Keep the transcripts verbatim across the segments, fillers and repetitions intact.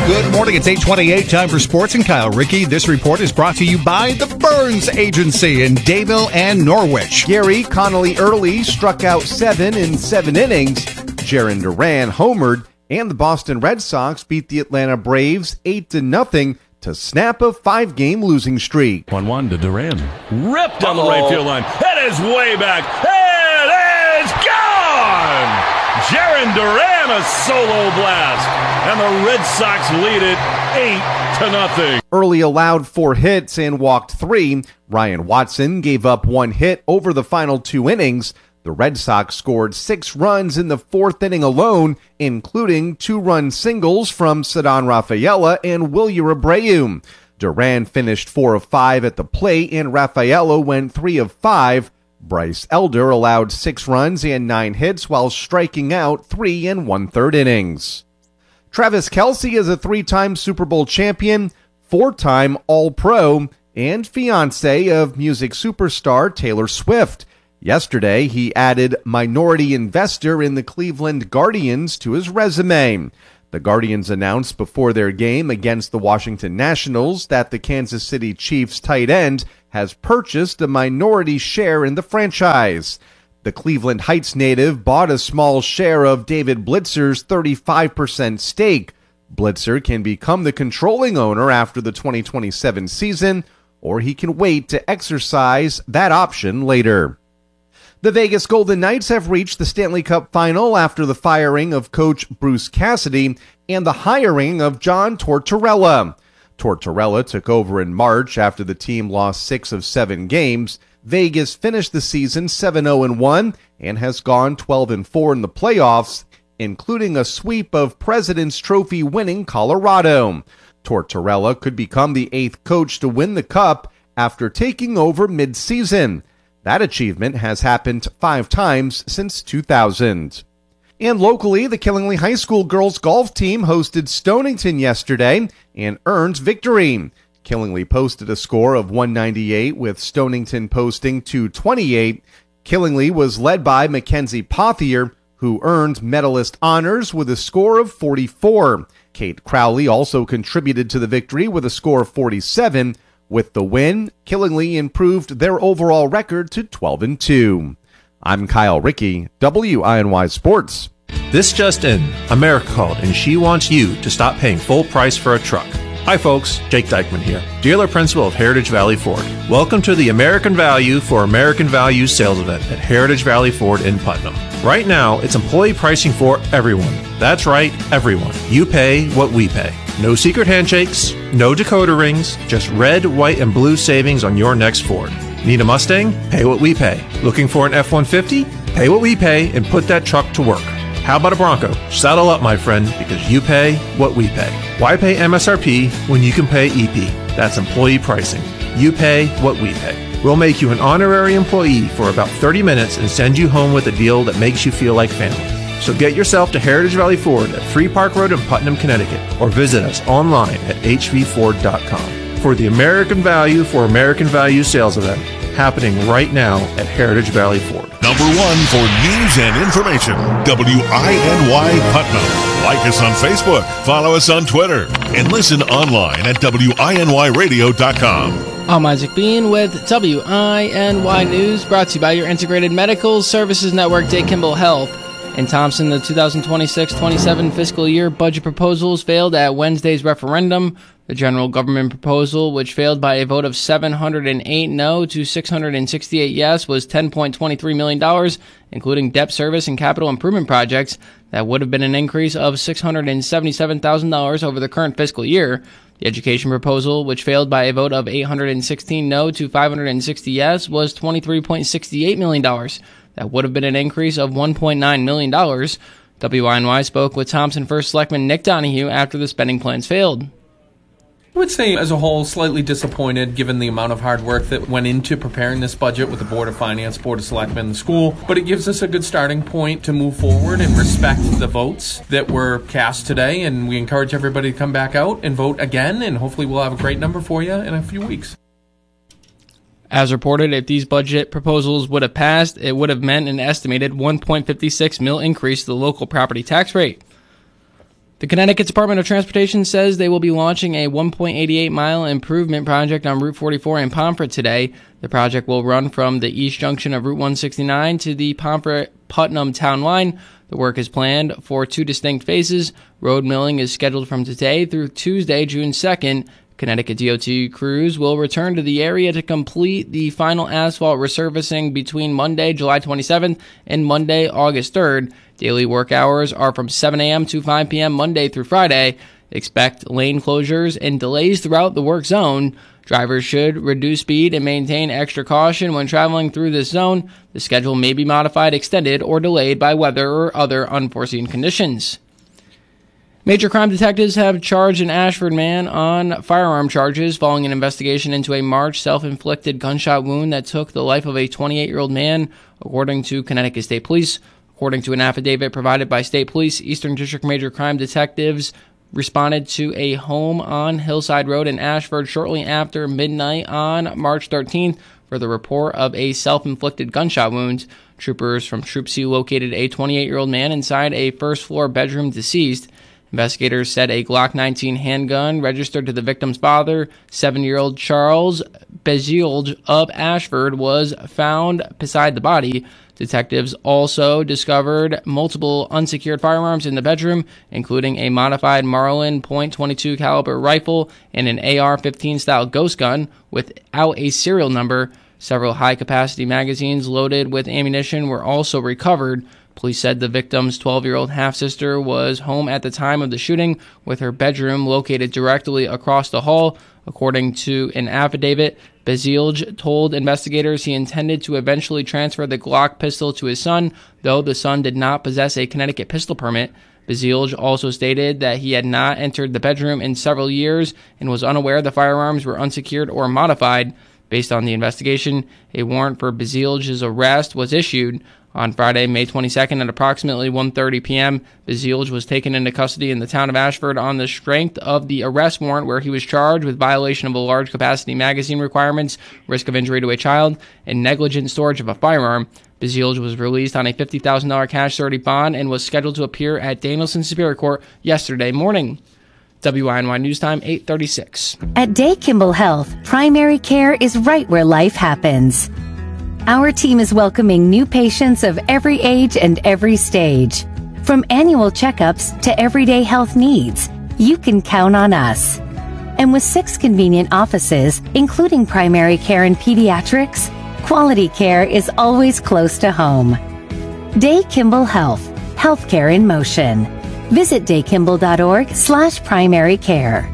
Good morning. It's eight twenty-eight. Time for sports and Kyle Rickey. This report is brought to you by the Burns Agency in Dayville and Norwich. Gary Connolly early struck out seven in seven innings. Jarren Duran homered, and the Boston Red Sox beat the Atlanta Braves eight to nothing to snap a five-game losing streak. one one to Duran. Ripped down the right field line. It is way back. It is gone! Jarren Duran, a solo blast. And the Red Sox lead it eight to nothing. Early allowed four hits and walked three. Ryan Watson gave up one hit over the final two innings. The Red Sox scored six runs in the fourth inning alone, including two-run singles from Ceddanne Rafaela and Wilyer Abreu. Duran finished four of five at the plate, and Rafaela went three of five. Bryce Elder allowed six runs and nine hits while striking out three and one-third innings. Travis Kelce is a three-time Super Bowl champion, four-time All-Pro, and fiancé of music superstar Taylor Swift. Yesterday, he added minority investor in the Cleveland Guardians to his resume. The Guardians announced before their game against the Washington Nationals that the Kansas City Chiefs tight end has purchased a minority share in the franchise. The Cleveland Heights native bought a small share of David Blitzer's thirty-five percent stake. Blitzer can become the controlling owner after the twenty twenty-seven season, or he can wait to exercise that option later. The Vegas Golden Knights have reached the Stanley Cup final after the firing of coach Bruce Cassidy and the hiring of John Tortorella. Tortorella took over in March after the team lost six of seven games. Vegas finished the season seven oh one and has gone twelve and four in the playoffs, including a sweep of President's Trophy winning Colorado. Tortorella could become the eighth coach to win the Cup after taking over mid-season. That achievement has happened five times since two thousand. And locally, the Killingly High School girls golf team hosted Stonington yesterday and earned victory. Killingly posted a score of one ninety-eight with Stonington posting two twenty-eight. Killingly was led by Mackenzie Pothier, who earned medalist honors with a score of forty-four. Kate Crowley also contributed to the victory with a score of forty-seven. With the win, Killingly improved their overall record to twelve and two. I'm Kyle Rickey, W I N Y Sports. This just in. America called, and she wants you to stop paying full price for a truck. Hi folks, Jake Dykman here, dealer principal of Heritage Valley Ford. Welcome to the American Value for American Value sales event at Heritage Valley Ford in Putnam. Right now, it's employee pricing for everyone. That's right, everyone. You pay what we pay. No secret handshakes, no decoder rings, just red, white, and blue savings on your next Ford. Need a Mustang? Pay what we pay. Looking for an F one fifty? Pay what we pay and put that truck to work. How about a Bronco? Saddle up, my friend, because you pay what we pay. Why pay M S R P when you can pay E P? That's employee pricing. You pay what we pay. We'll make you an honorary employee for about thirty minutes and send you home with a deal that makes you feel like family. So get yourself to Heritage Valley Ford at Three Park Road in Putnam, Connecticut, or visit us online at h v ford dot com for the American Value for American Value sales event happening right now at Heritage Valley Ford. Number one for news and information, W I N Y Putnam. Like us on Facebook, follow us on Twitter, and listen online at W I N Y radio dot com. I'm Isaac Bean with W I N Y News, brought to you by your Integrated Medical Services Network, Day Kimball Health. In Thompson, the two thousand twenty-six twenty-seven fiscal year budget proposals failed at Wednesday's referendum. The general government proposal, which failed by a vote of seven hundred eight no to six hundred sixty-eight yes, was ten point two three million dollars, including debt service and capital improvement projects. That would have been an increase of six hundred seventy-seven thousand dollars over the current fiscal year. The education proposal, which failed by a vote of eight hundred sixteen no to five hundred sixty yes, was twenty-three point six eight million dollars. That would have been an increase of one point nine million dollars. W I N Y spoke with Thompson First Selectman Nick Donahue after the spending plans failed. I would say, as a whole, slightly disappointed given the amount of hard work that went into preparing this budget with the Board of Finance, Board of Selectmen, and the school. But it gives us a good starting point to move forward and respect the votes that were cast today. And we encourage everybody to come back out and vote again. And hopefully we'll have a great number for you in a few weeks. As reported, if these budget proposals would have passed, it would have meant an estimated one point five six mil increase to the local property tax rate. The Connecticut Department of Transportation says they will be launching a one point eight eight mile improvement project on Route forty-four in Pomfret today. The project will run from the east junction of Route one sixty-nine to the Pomfret-Putnam town line. The work is planned for two distinct phases. Road milling is scheduled from today through Tuesday, June second. Connecticut D O T crews will return to the area to complete the final asphalt resurfacing between Monday, July twenty-seventh and Monday, August third. Daily work hours are from seven a.m. to five p.m. Monday through Friday. Expect lane closures and delays throughout the work zone. Drivers should reduce speed and maintain extra caution when traveling through this zone. The schedule may be modified, extended, or delayed by weather or other unforeseen conditions. Major crime detectives have charged an Ashford man on firearm charges following an investigation into a March self-inflicted gunshot wound that took the life of a twenty-eight-year-old man, according to Connecticut State Police. According to an affidavit provided by State Police, Eastern District Major Crime Detectives responded to a home on Hillside Road in Ashford shortly after midnight on March thirteenth for the report of a self-inflicted gunshot wound. Troopers from Troop C located a twenty-eight-year-old man inside a first-floor bedroom deceased. Investigators said a Glock nineteen handgun registered to the victim's father, seven-year-old Charles Bezilge of Ashford, was found beside the body. Detectives also discovered multiple unsecured firearms in the bedroom, including a modified Marlin point two two caliber rifle and an A R fifteen style ghost gun without a serial number. Several high-capacity magazines loaded with ammunition were also recovered. Police said the victim's twelve-year-old half-sister was home at the time of the shooting, with her bedroom located directly across the hall. According to an affidavit, Bezilge told investigators he intended to eventually transfer the Glock pistol to his son, though the son did not possess a Connecticut pistol permit. Bezilge also stated that he had not entered the bedroom in several years and was unaware the firearms were unsecured or modified. Based on the investigation, a warrant for Bezilge's arrest was issued. On Friday, May twenty-second at approximately one thirty p.m., Bezilge was taken into custody in the town of Ashford on the strength of the arrest warrant, where he was charged with violation of a large capacity magazine requirements, risk of injury to a child, and negligent storage of a firearm. Bezilge was released on a fifty thousand dollars cash surety bond and was scheduled to appear at Danielson Superior Court yesterday morning. W I N Y News Time, eight thirty-six. At Day Kimball Health, primary care is right where life happens. Our team is welcoming new patients of every age and every stage. From annual checkups to everyday health needs, you can count on us. And with six convenient offices, including primary care and pediatrics, quality care is always close to home. Day Kimball Health, healthcare in motion. Visit daykimball.org slash primary care.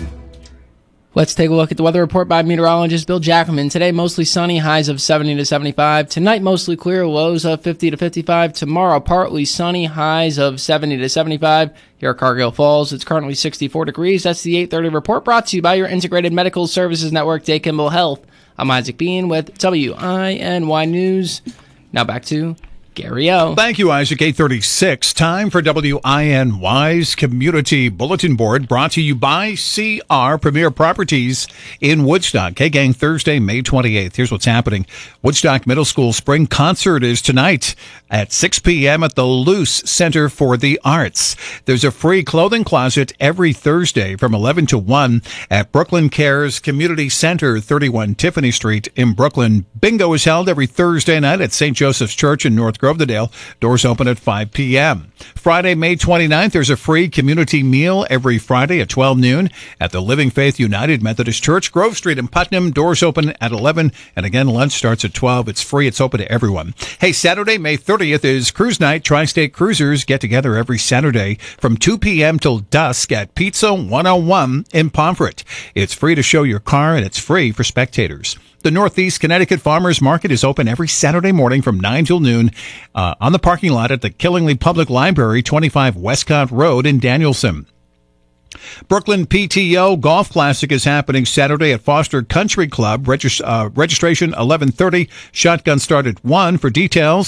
Let's take a look at the weather report by meteorologist Bill Jackelman. Today, mostly sunny, highs of seventy to seventy-five. Tonight, mostly clear, lows of fifty to fifty-five. Tomorrow, partly sunny, highs of seventy to seventy-five. Here at Cargill Falls, it's currently sixty-four degrees. That's the eight thirty report, brought to you by your Integrated Medical Services Network, Day Kimball Health. I'm Isaac Bean with W I N Y News. Now back to Gary O. Thank you, Isaac. eight thirty-six. Time for W I N Y's Community Bulletin Board, brought to you by C R Premier Properties in Woodstock. Hey, gang, Thursday, May twenty-eighth. Here's what's happening. Woodstock Middle School Spring Concert is tonight at six p.m. at the Luce Center for the Arts. There's a free clothing closet every Thursday from eleven to one at Brooklyn Cares Community Center, thirty-one Tiffany Street in Brooklyn. Bingo is held every Thursday night at Saint Joseph's Church in North Grovedale. Doors open at five p.m. Friday, May twenty-ninth, there's a free community meal every Friday at twelve noon at the Living Faith United Methodist Church, Grove Street in Putnam. Doors open at eleven, and again, lunch starts at twelve. It's free. It's open to everyone. Hey, Saturday, May thirtieth is Cruise Night. Tri-State Cruisers get together every Saturday from two p.m. till dusk at Pizza one oh one in Pomfret. It's free to show your car, and it's free for spectators. The Northeast Connecticut Farmers Market is open every Saturday morning from nine till noon uh, on the parking lot at the Killingly Public Library, twenty-five Westcott Road in Danielson. Brooklyn P T O Golf Classic is happening Saturday at Foster Country Club. Regist- uh, registration eleven thirty. Shotgun start at one. For details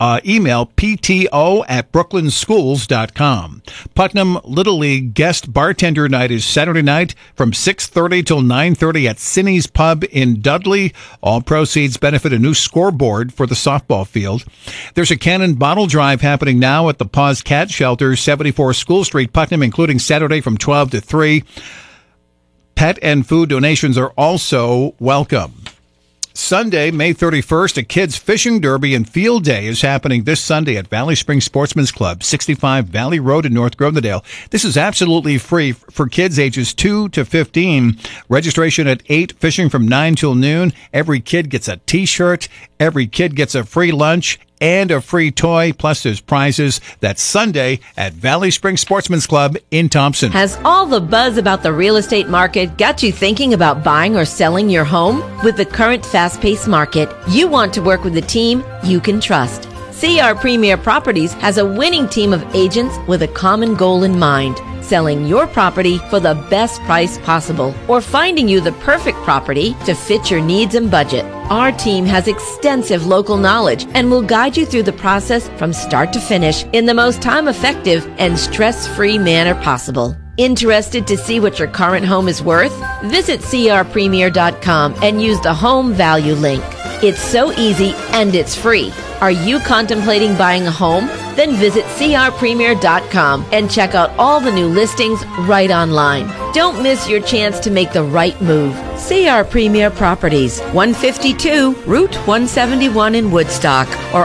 Uh, email P T O at brooklyn schools dot com. Putnam Little League guest bartender night is Saturday night from six thirty till nine thirty at Cinny's Pub in Dudley. All proceeds benefit a new scoreboard for the softball field. There's a Cannon bottle drive happening now at the Paws Cat Shelter, seventy-four School Street, Putnam, including Saturday from twelve to three. Pet and food donations are also welcome. Sunday, May thirty-first, a kids fishing derby and field day is happening this Sunday at Valley Springs Sportsman's Club, sixty-five Valley Road in North Grovedale. This is absolutely free for kids ages two to fifteen. Registration at eight, fishing from nine till noon. Every kid gets a t-shirt. Every kid gets a free lunch and a free toy, plus there's prizes. That's Sunday at Valley Springs Sportsman's Club in Thompson. Has all the buzz about the real estate market got you thinking about buying or selling your home? With the current fast-paced market, you want to work with a team you can trust. C R Premier Properties has a winning team of agents with a common goal in mind: selling your property for the best price possible or finding you the perfect property to fit your needs and budget. Our team has extensive local knowledge and will guide you through the process from start to finish in the most time-effective and stress-free manner possible. Interested to see what your current home is worth? Visit C R premier dot com and use the home value link. It's so easy and it's free. Are you contemplating buying a home? Then visit C R premier dot com and check out all the new listings right online. Don't miss your chance to make the right move. C R Premier Properties, one fifty-two Route one seventy-one in Woodstock, or